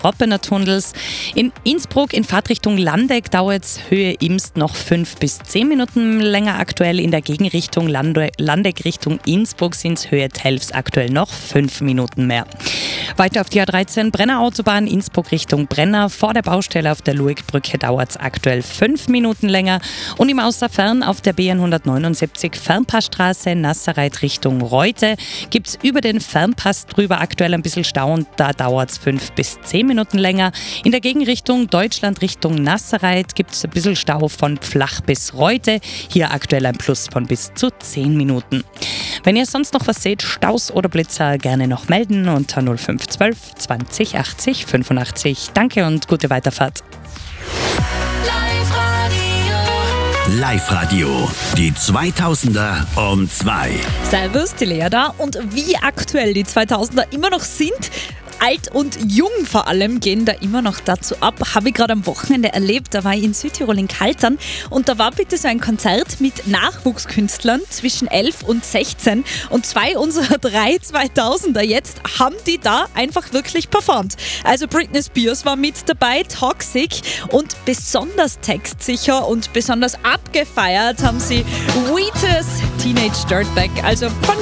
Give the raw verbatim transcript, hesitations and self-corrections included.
Roppener Tunnels. In Innsbruck in Fahrtrichtung Landeck dauert es Höhe Imst noch fünf bis zehn Minuten länger aktuell. In der Gegenrichtung Lande Landeck Richtung Innsbruck sind es Höhe Telfs aktuell noch fünf Minuten mehr. Weiter auf die A dreizehn Brenner Autobahn Innsbruck Richtung Brenner. Vor der Baustelle auf der Luegbrücke dauert es aktuell fünf Minuten länger. Und im Außerfern auf der B N hundertneunundsiebzig Fernpassstraße Nassereit Richtung Reute gibt es über den Fernpass drüber aktuell ein bisschen Stau und da dauert es fünf bis zehn Minuten länger. In der Gegenrichtung Deutschland Richtung Nassereit gibt es ein bisschen Stau von Pflach bis Reute. Hier aktuell ein Plus von bis zu zehn Minuten. Wenn ihr sonst noch was seht, Staus oder Blitzer, gerne noch melden unter null fünf zwölf zwanzig achtzig fünfundachtzig. Danke und gute Weiterfahrt. Live-Radio, die zweitausender um zwei. Servus, die Lea da. Und wie aktuell die zweitausender immer noch sind, alt und jung vor allem, gehen da immer noch dazu ab. Habe ich gerade am Wochenende erlebt. Da war ich in Südtirol in Kaltern und da war bitte so ein Konzert mit Nachwuchskünstlern zwischen elf und sechzehn und zwei unserer drei zweitausender jetzt haben die da einfach wirklich performt. Also Britney Spears war mit dabei, Toxic, und besonders textsicher und besonders abgefeiert haben sie Wheatus Teenage Dirtbag. Also von